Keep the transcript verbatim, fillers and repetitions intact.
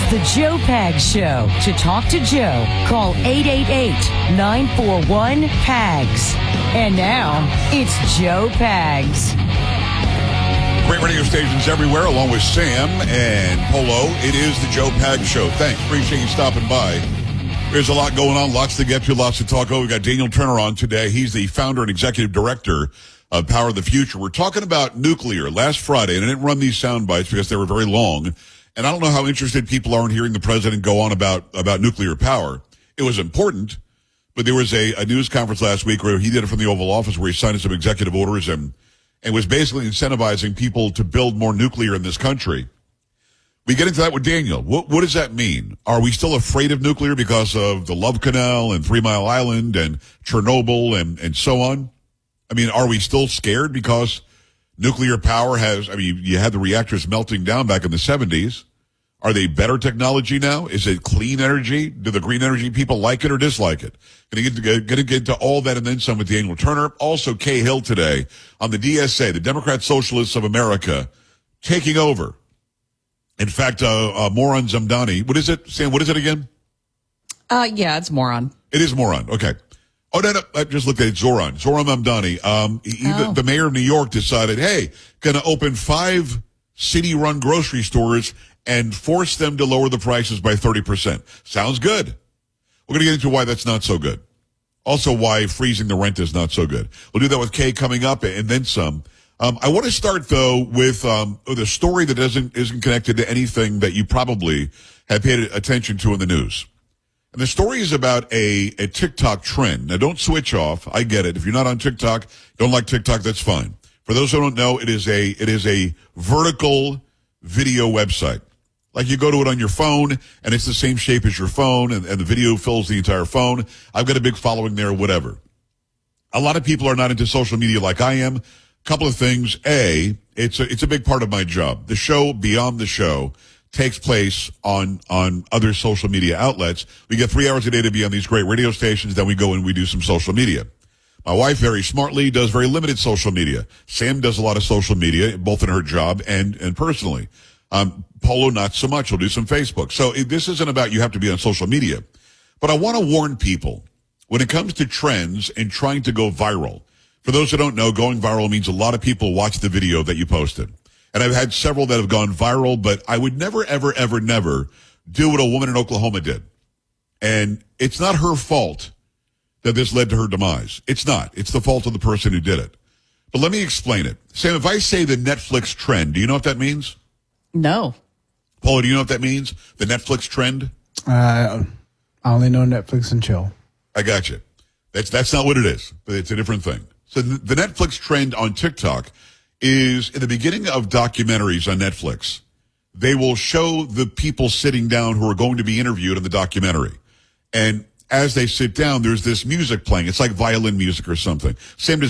The Joe Pags Show. To talk to Joe, call eight eight eight, nine four one, P A G S. And now, it's Joe Pags. Great radio stations everywhere, along with Sam and Polo. It is the Joe Pags Show. Thanks. Appreciate you stopping by. There's a lot going on, lots to get to, lots to talk about. We've got Daniel Turner on today. He's the founder and executive director of Power of the Future. We're talking about nuclear last Friday, and I didn't run these sound bites because they were very long. And I don't know how interested people are in hearing the president go on about, about nuclear power. It was important, but there was a, a news conference last week where he did it from the Oval Office where he signed some executive orders and, and was basically incentivizing people to build more nuclear in this country. We get into that with Daniel. What, what does that mean? Are we still afraid of nuclear because of the Love Canal and Three Mile Island and Chernobyl and, and so on? I mean, are we still scared because nuclear power has, I mean, you had the reactors melting down back in the seventies. Are they better technology now? Is it clean energy? Do the green energy people like it or dislike it? Going to get to get into all that and then some with Daniel Turner. Also, Kay Hill today on the D S A, the Democrat Socialists of America, taking over. In fact, uh, uh, Moran Zamdani. What is it, Sam? What is it again? Uh, yeah, it's Moran. It is Moran. Okay. Oh, no, no, I just looked at it. Zoran. Zoran Mamdani. Um, he, oh. the, the mayor of New York decided, hey, going to open five city-run grocery stores and force them to lower the prices by thirty percent. Sounds good. We're going to get into why that's not so good. Also, why freezing the rent is not so good. We'll do that with Kay coming up and then some. Um, I want to start, though, with um, the story that doesn't isn't connected to anything that you probably have paid attention to in the news. And the story is about a, a TikTok trend. Now, don't switch off. I get it. If you're not on TikTok, don't like TikTok, that's fine. For those who don't know, it is a it is a vertical video website. Like you go to it on your phone, and it's the same shape as your phone, and, and the video fills the entire phone. I've got a big following there, whatever. A lot of people are not into social media like I am. Couple of things. A, it's a, it's a big part of my job. The show, Beyond the Show, takes place on, on other social media outlets. We get three hours a day to be on these great radio stations. Then we go and we do some social media. My wife, very smartly, does very limited social media. Sam does a lot of social media, both in her job and, and personally. Um, Polo, not so much. He'll do some Facebook. So it, this isn't about you have to be on social media. But I want to warn people when it comes to trends and trying to go viral. For those who don't know, going viral means a lot of people watch the video that you posted. And I've had several that have gone viral, but I would never, ever, ever, never do what a woman in Oklahoma did. And it's not her fault that this led to her demise. It's not. It's the fault of the person who did it. But let me explain it. Sam, if I say the Netflix trend, do you know what that means? No. Paula, do you know what that means? The Netflix trend? Uh, I only know Netflix and chill. I got you. That's, that's not what it is, but it's a different thing. So the, the Netflix trend on TikTok is in the beginning of documentaries on Netflix. They will show the people sitting down who are going to be interviewed in the documentary. And as they sit down, there's this music playing. It's like violin music or something. Same